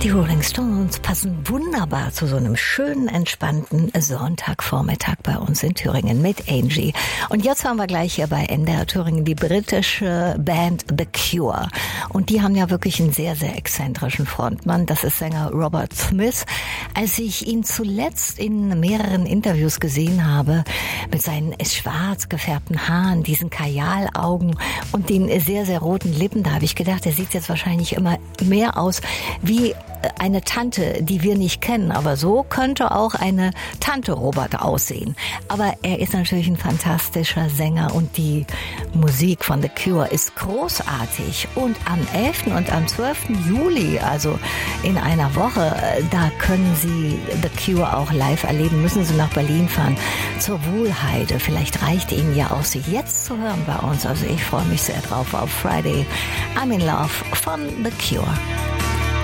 Die Rolling Stones passen wunderbar zu so einem schönen, entspannten Sonntagvormittag bei uns in Thüringen mit Angie. Und jetzt haben wir gleich hier bei NDR Thüringen die britische Band The Cure. Und die haben ja wirklich einen sehr, sehr exzentrischen Frontmann. Das ist Sänger Robert Smith. Als ich ihn zuletzt in mehreren Interviews gesehen habe, mit seinen schwarz gefärbten Haaren, diesen Kajalaugen und den sehr, sehr roten Lippen, da habe ich gedacht, er sieht jetzt wahrscheinlich immer mehr aus wie eine Tante, die wir nicht kennen, aber so könnte auch eine Tante Robert aussehen. Aber er ist natürlich ein fantastischer Sänger und die Musik von The Cure ist großartig. Und am 11. und am 12. Juli, also in einer Woche, da können Sie The Cure auch live erleben. Müssen Sie nach Berlin fahren, zur Wuhlheide. Vielleicht reicht Ihnen ja auch, Sie jetzt zu hören bei uns. Also ich freue mich sehr drauf auf Friday I'm in Love von The Cure.